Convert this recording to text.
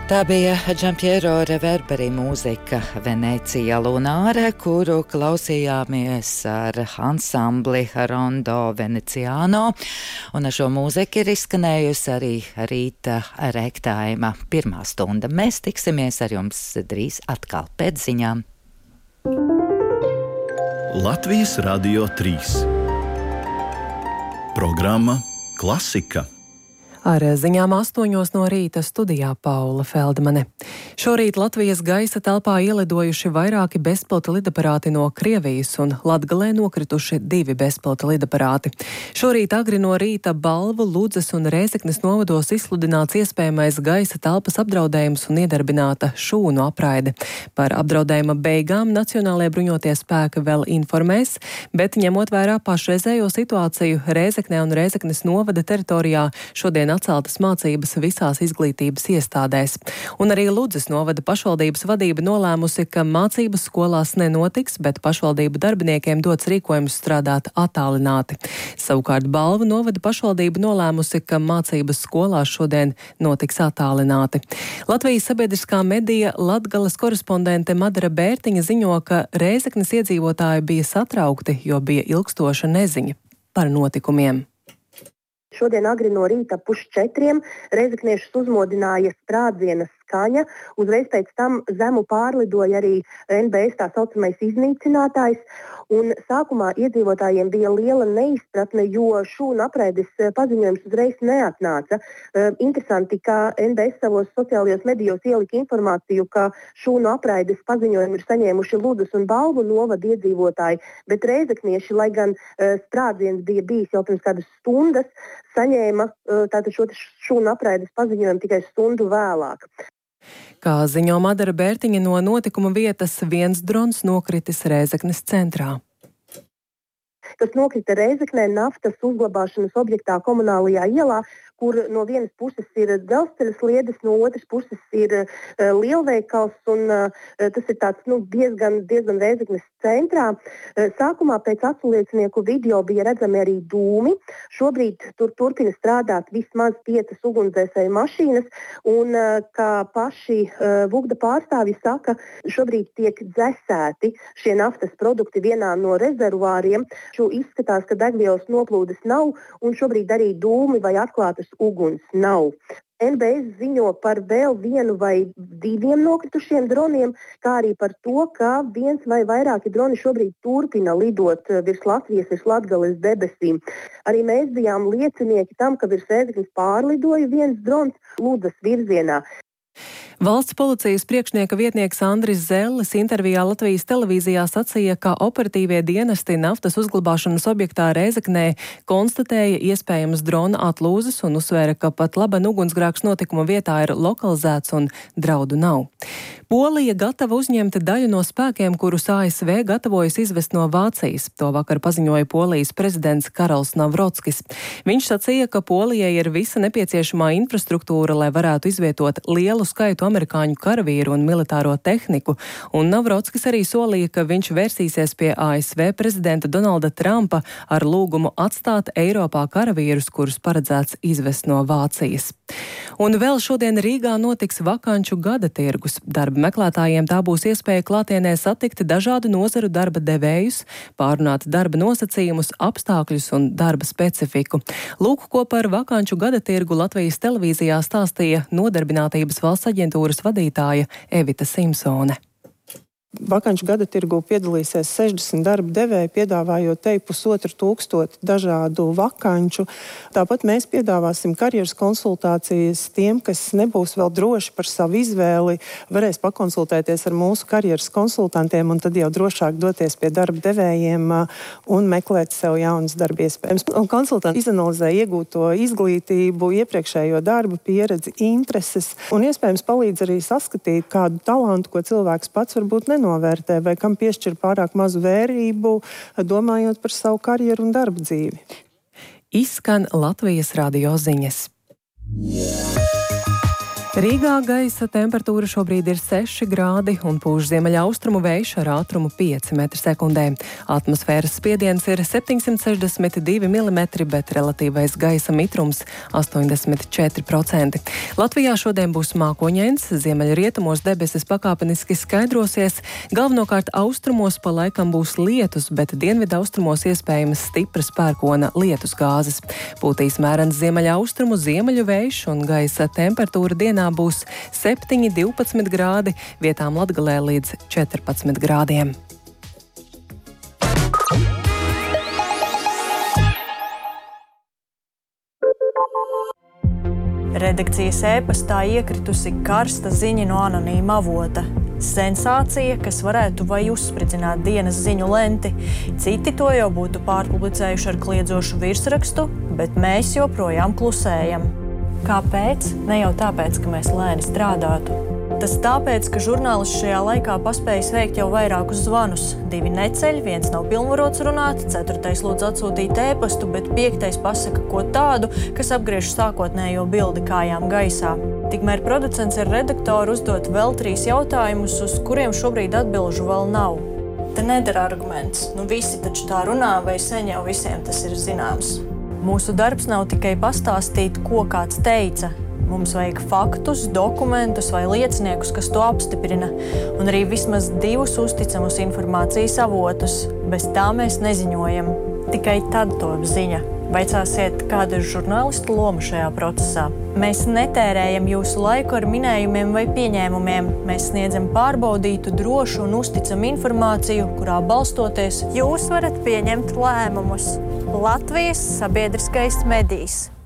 Tā bija Giampiero Reverberi mūzika Venecija Lunāre, kuru klausījāmies ar ansambli Rondo Veneziano, un ar šo mūziku ir izskanējusi arī rīta rektājuma pirmā stunda. Mēs tiksimies ar jums drīz atkal pēc ziņām. Latvijas Radio 3 Programma Klasika. Ar ziņām 8 no rīta studijā Paula Feldmane. Šorīt Latvijas gaisa telpā ielidojuši vairāki bezpilota lidaparāti no Krievijas un Latgalē nokrituši 2 bezpilota lidaparāti. Šorīt agri no rīta Balvu, Ludzes un Rēzeknes novados izsludināts iespējamais gaisa telpas apdraudējums un iedarbināta šūnu apraide. Par apdraudējuma beigām Nacionālajie bruņotie spēki vēl informēs, bet ņemot vērā pašreizējo situāciju Rēzeknē un Rēzeknes novada teritorijā šodien atceltas mācības visās izglītības iestādēs. Un arī Ludzes novada pašvaldības vadība nolēmusi, ka mācības skolās nenotiks, bet pašvaldību darbiniekiem dots rīkojums strādāt attālināti. Savukārt Balvu novada pašvaldība nolēmusi, ka mācības skolās šodien notiks attālināti. Latvijas sabiedriskā medija Latgales korespondente Madara Bērtiņa ziņo, ka Rēzeknes iedzīvotāji bija satraukti, jo bija ilgstoša neziņa par notikumiem. Šodien agri no rīta 3:30 rēzekniešus uzmodināja sprādziena skaņa. Uzreiz pēc tam zemu pārlidoja arī NBS tā saucamais iznīcinātājs. Un sākumā iedzīvotājiem bija liela neizpratne, jo šūnu apraides paziņojums uzreiz neatnāca. Interesanti, ka NBS savos sociālajos medijos ielika informāciju, ka šūnu apraides paziņojumu ir saņēmuši Ludzes un Balvu novada iedzīvotāji, bet rēzeknieši, lai gan sprādziens bija bijis jau pirms kādas stundas, saņēma tātad šo šūnu apraides paziņojumu tikai stundu vēlāk. Kā ziņo Madara Bērtiņa, no notikuma vietas viens drons nokritis Rēzeknes centrā. Tas nokrita Rēzeknē naftas uzglabāšanas objektā Komunālajā ielā, kur no vienas puses ir dzelzceļa sliedes, no otras puses ir lielveikals, un tas ir tāds diezgan Rēzeknes centrā. Sākumā pēc aculiecinieku video bija redzami arī dūmi. Šobrīd tur turpina strādāt vismaz 5 ugunsdzēsēju mašīnas, un kā paši Vugda pārstāvji saka, šobrīd tiek dzēsēti šie naftas produkti vienā no rezervāriem. Izskatās, ka degvielas noplūdes nav, un šobrīd arī dūmi vai atklātas uguns nav. NBS ziņo par vēl 1 vai 2 nokritušiem droniem, kā arī par to, ka 1 vai vairāki droni šobrīd turpina lidot virs Latvijas, virs Latgales debesīm. Arī mēs bijām liecinieki tam, ka virs Rēzeknes pārlidoja 1 drons Ludzes virzienā. Valsts policijas priekšnieka vietnieks Andris Zellis intervijā Latvijas televīzijā sacīja, ka operatīvie dienesti naftas uzglabāšanas objektā Rēzeknē konstatēja iespējamas drona atlūzes un uzsvēra, ka pat laban ugunsgrēks notikuma vietā ir lokalizēts un draudu nav. Polija gatava uzņemt daļu no spēkiem, kurus ASV gatavojas izvest no Vācijas. To vakar paziņoja Polijas prezidents Karls Navrockis. Viņš sacīja, ka Polijai ir visa nepieciešamā infrastruktūra, lai varētu izvietot lielu skaitu amerikāņu karavīru un militāro tehniku, un Navrockis arī solīja, ka viņš vērsīsies pie ASV prezidenta Donalda Trumpa ar lūgumu atstāt Eiropā karavīrus, kurus paredzēts izvest no Vācijas. Un vēl šodien Rīgā notiks vakanču gada tirgus. Darba meklētājiem tā būs iespēja klātienē satikt dažādu nozaru darba devējus, pārunāt darba nosacījumus, apstākļus un darba specifiku. Lūk, ko par vakanču gada tirgu Latvijas televīzijā stāstīja Nodarbinātības valsts aģentūras vadītāja Evita Simpsone. Vakanču gada tirgū piedalīsies 60 darba devēji, piedāvājot te 1500 dažādu vakanču. Tāpat mēs piedāvāsim karjeras konsultācijas tiem, kas nebūs vēl droši par savu izvēli, varēs pakonsultēties ar mūsu karjeras konsultantiem un tad jau drošāk doties pie darba devējiem un meklēt sev jaunas darba iespējas. Konsultanti izanalizē iegūto izglītību, iepriekšējo darba pieredzi, intereses un iespējams palīdz arī saskatīt kādu talantu, ko cilvēks pats varbūt nenovērtē vai kam piešķir pārāk mazu vērību, domājot par savu karjeru un darba dzīvi. Izskan Latvijas radio ziņas. Rīgā gaisa temperatūra šobrīd ir 6 grādi un pūš ziemeļaustrumu vējš ar ātrumu 5 m/sekundē. Atmosfēras spiediens ir 762 mm, bet relatīvais gaisa mitrums 84%. Latvijā šodien būs mākoņains, ziemeļrietumos debesis pakāpeniski skaidrosies, galvenokārt austrumos pa laikam būs lietus, bet dienvidaustrumos iespējamas stipras pērkona lietus gāzes. Pūtīs mērens ziemeļaustrumu ziemeļu vējš un gaisa temperatūra dienā būs 7–12 grādi, vietām Latgalē līdz 14 grādiem. Redakcijas ēpastā iekritusi karsta ziņa no anonīma avota. Sensācija, kas varētu vai uzspridzināt dienas ziņu lenti. Citi to jau būtu pārpublicējuši ar kliedzošu virsrakstu, bet mēs joprojām klusējam. Kāpēc? Ne jau tāpēc, ka mēs lēni strādātu. Tas tāpēc, ka žurnālists šajā laikā paspējis veikt jau vairākus zvanus. 2 neceļ, 1 nav pilnvarots runāt, 4. lūdz atsūtīt ēpastu, bet 5. pasaka ko tādu, kas apgriež sākotnējo bildi kājām gaisā. Tikmēr producents ar redaktoru uzdot vēl 3 jautājumus, uz kuriem šobrīd atbilžu vēl nav. Te nedara arguments. Visi taču tā runā, vai sen jau visiem tas ir zināms. Mūsu darbs nav tikai pastāstīt, ko kāds teica. Mums vajag faktus, dokumentus vai lieciniekus, kas to apstiprina, un arī vismaz 2 uzticamus informācijas avotus. Bez tā mēs neziņojam. Tikai tad top ziņa. Vaicāsiet, kāda ir žurnālistu loma šajā procesā. Mēs netērējam jūsu laiku ar minējumiem vai pieņēmumiem. Mēs sniedzam pārbaudītu, drošu un uzticamu informāciju, kurā balstoties jūs varat pieņemt lēmumus. Latvijas sabiedriskais medijs.